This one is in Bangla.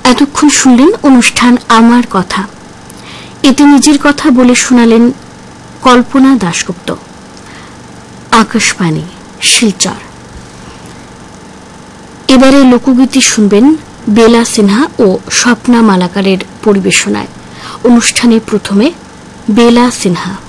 এতক্ষণ শুনলেন অনুষ্ঠান আমার কথা। এতে নিজের কথা বলে শোনালেন কল্পনা দাশগুপ্ত। আকাশবাণী, শিলচর। এবারে লোকগীতি শুনবেন বেলা সিনহা ও স্বপ্না মালাকারের পরিবেশনায়। অনুষ্ঠানে প্রথমে বেলা সিনহা।